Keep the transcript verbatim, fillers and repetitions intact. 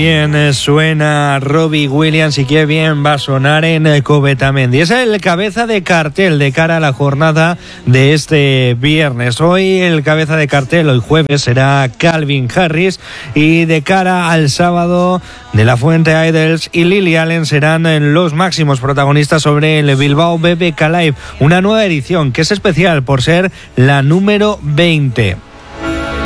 Bien, suena Robbie Williams y qué bien va a sonar en Covetamendi. Es el cabeza de cartel de cara a la jornada de este viernes. Hoy el cabeza de cartel, hoy jueves, será Calvin Harris, y de cara al sábado, De la Fuente Idols y Lily Allen serán los máximos protagonistas sobre el Bilbao B B K Live, una nueva edición que es especial por ser la número veinte.